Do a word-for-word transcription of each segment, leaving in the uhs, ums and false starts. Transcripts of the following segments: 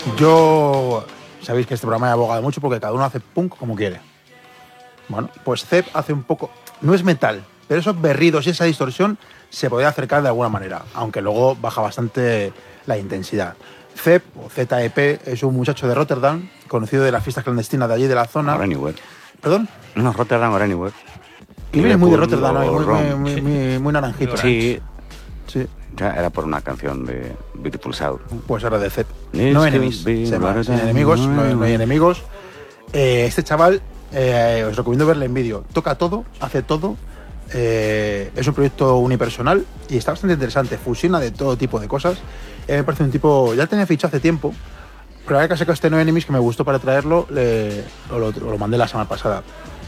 Yo... Sabéis que este programa he abogado mucho porque cada uno hace punk como quiere. Bueno, pues Zep hace un poco... No es metal, pero esos berridos y esa distorsión se podría acercar de alguna manera, aunque luego baja bastante la intensidad. Zep, o Z E P, es un muchacho de Rotterdam, conocido de las fiestas clandestinas de allí de la zona. Or Anywhere. ¿Perdón? No, Rotterdam or Anywhere. Y viene muy de Rotterdam, ¿no? muy, muy, muy, muy, muy naranjito. Sí. Sí. Ya era por una canción de Beautiful Soul. Pues ahora de Zep. No enemies. Se llama. Sin enemigos, no, no hay enemigos. Eh, este chaval, eh, os recomiendo verle en vídeo. Toca todo, hace todo. Eh, es un proyecto unipersonal y está bastante interesante. Fusiona de todo tipo de cosas. Eh, me parece un tipo... Ya tenía fichado hace tiempo, pero ahora que ha sacado este No Enemies que me gustó para traerlo, le, lo, lo, lo mandé la semana pasada.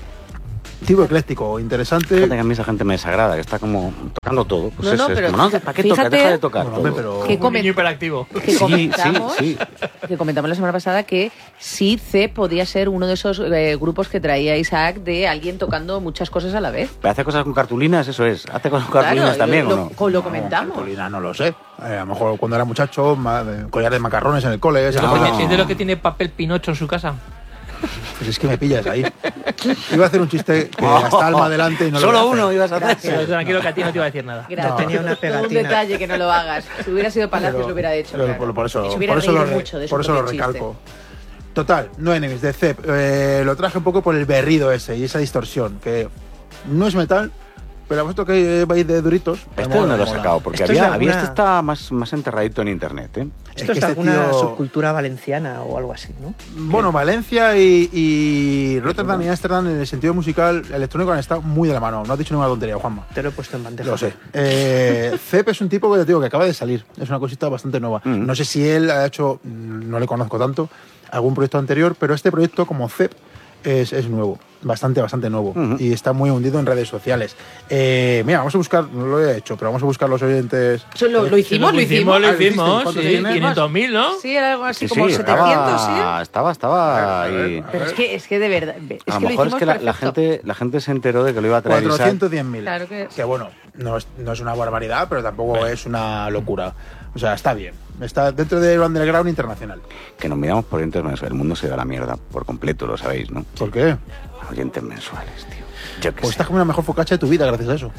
Tipo ecléctico, interesante. Fíjate que a mí esa gente me desagrada, que está como tocando todo. Pues no, eso no, es pero como, no, ¿para qué toca? Deja de tocar Bueno, todo. hombre, pero... Que Un niño hiperactivo. Que Sí, comentamos, sí, que comentamos la semana pasada que sí Zep podía ser uno de esos eh, grupos que traía Isaac de alguien tocando muchas cosas a la vez. ¿Pero hace cosas con cartulinas? Eso es. ¿Hace cosas con cartulinas Claro, también lo, o no? Lo, lo comentamos. Cartulina, no lo sé. Eh, a lo mejor cuando era muchacho, ma, collar de macarrones en el cole. Esas No. cosas. Oye, ¿es de lo que tiene papel Pinocho en su casa? Pues es que me pillas ahí. Iba a hacer un chiste que hasta alma adelante y no lo voy a Solo hacer. uno ibas a hacer. Pero tranquilo que a ti no te iba a decir nada. Gracias. Tenía una Un pegatina. detalle que no lo hagas. Si hubiera sido Palacios Pero- lo hubiera hecho. pero claro. por, por eso, Y se hubiera por eso, lo, reído re- mucho de su por eso lo propio chiste. recalco. Total, No Enemies de Zep. Eh, lo traje un poco por el berrido ese y esa distorsión, que no es metal, pero a puesto que vais de duritos. me ¿Este mola, dónde lo me has mola. sacado? Porque Esto es había, de había alguna- este está más, más enterradito en internet, ¿eh? Es Esto que es este alguna tío- subcultura valenciana o algo así, ¿no? Bueno, Valencia y, y Rotterdam y Ámsterdam en el sentido musical electrónico han estado muy de la mano. No has dicho ninguna tontería, Juanma. Te lo he puesto en bandeja. Lo sé. Eh, Zep es un tipo que te digo que acaba de salir. Es una cosita bastante nueva. Mm. No sé si él ha hecho, no le conozco tanto, algún proyecto anterior, pero este proyecto como Zep es, es nuevo. Bastante, bastante nuevo. Ujú. Y está muy hundido en redes sociales. Eh, mira, vamos a buscar, no lo he hecho, pero vamos a buscar los oyentes. Eso lo, lo hicimos, lo hicimos. lo Ah, ¿lo hiciste? hicimos, ¿Cuántos sí, tiene? quinientos mil, ¿no? Sí, era algo así Sí, como sí, setecientos, estaba, ¿sí? estaba, estaba A ver, ahí. a ver. Pero es que, es que de verdad. Es A que lo mejor es hicimos que la, la perfecto. gente, la gente se enteró de que lo iba a traer Isaac. cuatrocientos diez mil. Claro que- Que bueno, no es, no es una barbaridad, pero tampoco es una locura. O sea, está bien. Está dentro del underground internacional. Que nos miramos por oyentes mensuales. El mundo se da la mierda por completo, lo sabéis, ¿no? ¿Por qué? Oyentes mensuales, tío. Yo qué Pues sé. estás como la mejor focaccia de tu vida gracias a eso.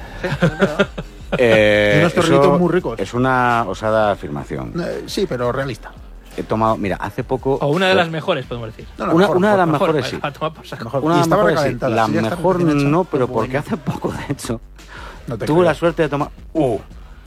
Eh, Y unos eso torritos muy ricos. Es una osada afirmación. Eh, sí, pero realista. He tomado, mira, hace poco... O una de las mejores, podemos decir. No, la Una, mejor, una de las mejor, mejores, sí. A tomar por saco. mejor. Una Y de las estaba mejores, sí. recalentada. La sí, ya está mejor recién hecha. no, pero Pues porque bueno, hace poco, de hecho, no te tuve creo. la suerte de tomar... Uh,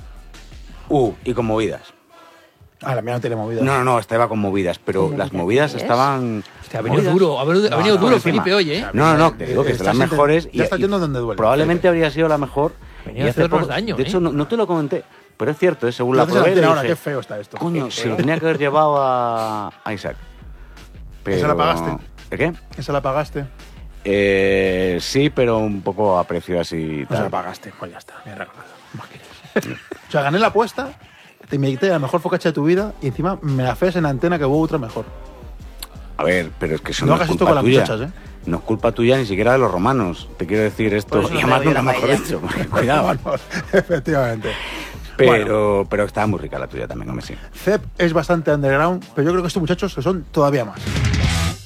uh, y con movidas. Ah, la mía no tiene movida. No, no, no, esta iba con movidas, pero ¿Con las movidas movidas qué es? estaban... Hostia, ha venido movidas. duro, ha venido, ha No, venido no, duro encima. Felipe hoy, ¿eh? No, no, no, te digo que es de las Estás mejores. ente- ya estás yendo donde duele. Probablemente habría sido la mejor. Venía y a hace hacernos poco- daño, De ¿eh? hecho, no, no te lo comenté, pero es cierto, ¿eh? según la Entonces, probé, le ahora, dije, qué feo está esto. coño, se lo tenía que haber llevado a, a Isaac. Pero... ¿Esa la pagaste? ¿De qué? ¿Esa la pagaste? Eh, sí, pero un poco a precio así. y Esa la tal. pagaste. Pues ya está, me he regalado. Más quieres. O sea, gané la apuesta, te invité a la mejor focaccia de tu vida y encima me la feas en antena que hubo otra mejor. A ver, pero es que eso No no, hagas es esto culpa con las tuya. muchachas, ¿eh? No es culpa tuya ni siquiera de los romanos. Te quiero decir esto. Por eso Y no además te doy nunca la mejor paella. hecho. porque Cuidado. Vamos, efectivamente. Pero, pero estaba muy rica la tuya también, hombre, sí. Zep es bastante underground, pero yo creo que estos muchachos que son todavía más.